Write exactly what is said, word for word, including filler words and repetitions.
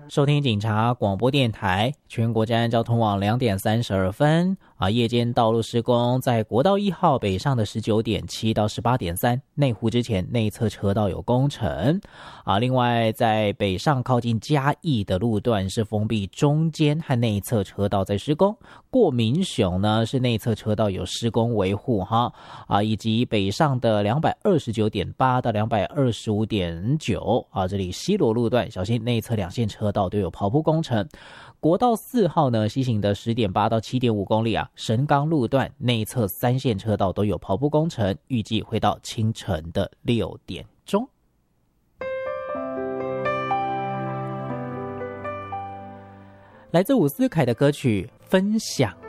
收听警察广播电台，全国治安交通网两点三十二分啊，夜间道路施工，在国道一号北上的十九点七到十八点三，内湖之前内侧车道有工程啊。另外，在北上靠近嘉义的路段是封闭中间和内侧车道在施工，过民雄呢是内侧车道有施工维护哈啊，以及北上的两百二十九点八到两百二十五点九啊，这里西螺路段小心内侧两线车道都有刨铺工程。国道四号呢，西行的十点八到七点五公里啊，神冈路段内侧三线车道都有刨铺工程，预计会到清晨的六点钟。来自伍思凯的歌曲《分享》。